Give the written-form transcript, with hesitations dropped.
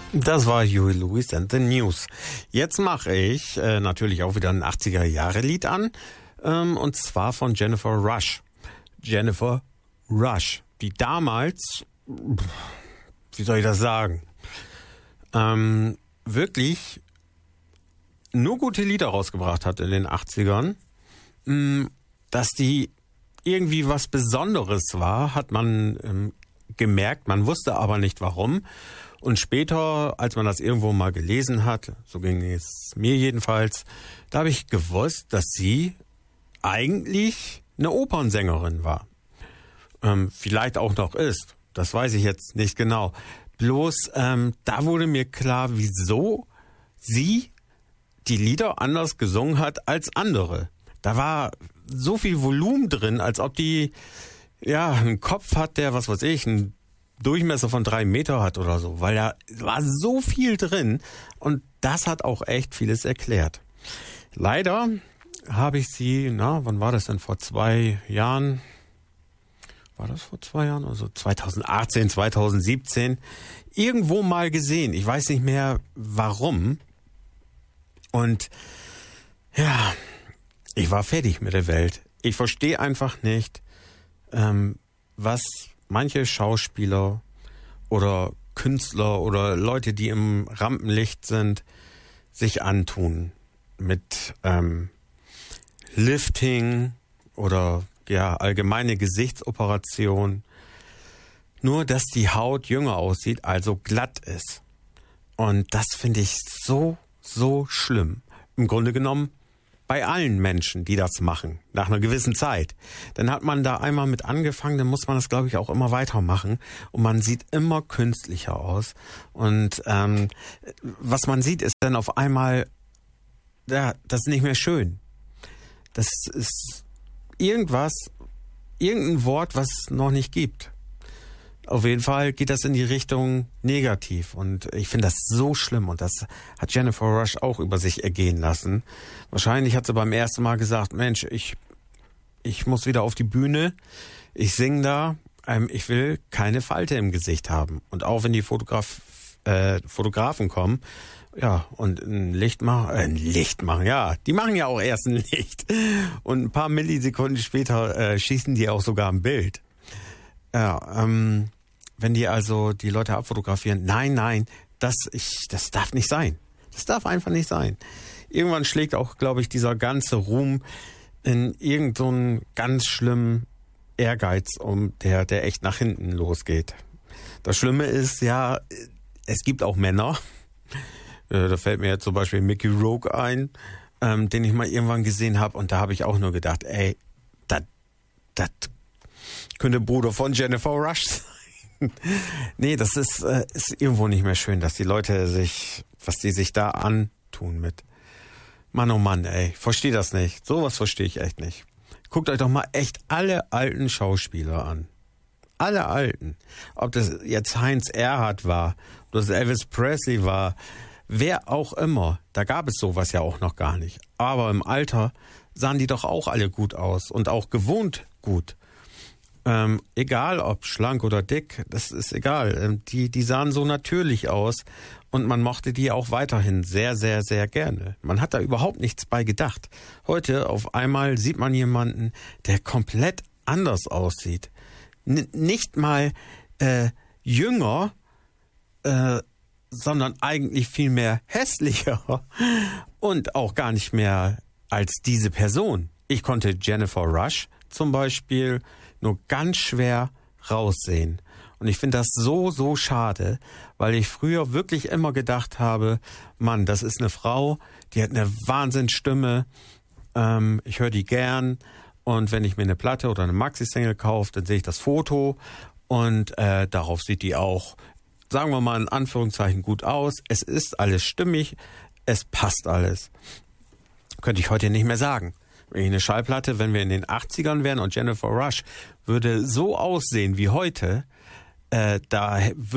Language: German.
Das war Huey Lewis and the News. Jetzt mache ich natürlich auch wieder ein 80er-Jahre-Lied an, und zwar von Jennifer Rush. Jennifer Rush, die damals, wie soll ich das sagen, wirklich nur gute Lieder rausgebracht hat in den 80ern. Dass die irgendwie was Besonderes war, hat man gemerkt, man wusste aber nicht warum. Und später, als man das irgendwo mal gelesen hat, so ging es mir jedenfalls, da habe ich gewusst, dass sie eigentlich eine Opernsängerin war. Vielleicht auch noch ist, das weiß ich jetzt nicht genau. Bloß da wurde mir klar, wieso sie die Lieder anders gesungen hat als andere. Da war so viel Volumen drin, als ob die einen Kopf hat, der, was weiß ich, einen Durchmesser von 3 Meter hat oder so, weil da war so viel drin und das hat auch echt vieles erklärt. Leider habe ich sie, wann war das denn, vor 2 Jahren? War das vor 2 Jahren? Also 2018, 2017 irgendwo mal gesehen. Ich weiß nicht mehr warum. Und ja, ich war fertig mit der Welt. Ich verstehe einfach nicht, was manche Schauspieler oder Künstler oder Leute, die im Rampenlicht sind, sich antun mit Lifting oder allgemeine Gesichtsoperation. Nur, dass die Haut jünger aussieht, also glatt ist. Und das finde ich so schlimm. Im Grunde genommen bei allen Menschen, die das machen, nach einer gewissen Zeit. Dann hat man da einmal mit angefangen, dann muss man das, glaube ich, auch immer weitermachen. Und man sieht immer künstlicher aus. Und was man sieht, ist dann auf einmal, das ist nicht mehr schön. Das ist irgendein Wort, was es noch nicht gibt. Auf jeden Fall geht das in die Richtung negativ und ich finde das so schlimm und das hat Jennifer Rush auch über sich ergehen lassen. Wahrscheinlich hat sie beim ersten Mal gesagt, Mensch, ich muss wieder auf die Bühne, ich singe da, ich will keine Falte im Gesicht haben. Und auch wenn die Fotografen kommen, und ein Licht machen, die machen ja auch erst ein Licht. Und ein paar Millisekunden später schießen die auch sogar ein Bild. Wenn die also die Leute abfotografieren, nein, das darf nicht sein. Das darf einfach nicht sein. Irgendwann schlägt auch, glaube ich, dieser ganze Ruhm in irgendeinen ganz schlimmen Ehrgeiz um, der echt nach hinten losgeht. Das Schlimme ist, es gibt auch Männer, da fällt mir jetzt zum Beispiel Mickey Rourke ein, den ich mal irgendwann gesehen habe und da habe ich auch nur gedacht, ey, das könnte Bruder von Jennifer Rush sein. Nee, das ist irgendwo nicht mehr schön, dass die Leute was die sich da antun mit. Mann, oh Mann, ey, verstehe das nicht. Sowas verstehe ich echt nicht. Guckt euch doch mal echt alle alten Schauspieler an. Alle alten. Ob das jetzt Heinz Erhardt war, ob das Elvis Presley war, wer auch immer. Da gab es sowas ja auch noch gar nicht. Aber im Alter sahen die doch auch alle gut aus und auch gewohnt gut. Egal ob schlank oder dick, das ist egal. Die sahen so natürlich aus und man mochte die auch weiterhin sehr, sehr, sehr gerne. Man hat da überhaupt nichts bei gedacht. Heute auf einmal sieht man jemanden, der komplett anders aussieht. Nicht mal jünger, sondern eigentlich viel mehr hässlicher und auch gar nicht mehr als diese Person. Ich konnte Jennifer Rush zum Beispiel nur ganz schwer raussehen. Und ich finde das so schade, weil ich früher wirklich immer gedacht habe, Mann, das ist eine Frau, die hat eine Wahnsinnsstimme, ich höre die gern und wenn ich mir eine Platte oder eine Maxi-Single kaufe, dann sehe ich das Foto und darauf sieht die auch, sagen wir mal in Anführungszeichen, gut aus. Es ist alles stimmig, es passt alles. Könnte ich heute nicht mehr sagen. Wenn ich eine Schallplatte, wenn wir in den 80ern wären und Jennifer Rush würde so aussehen wie heute, da würde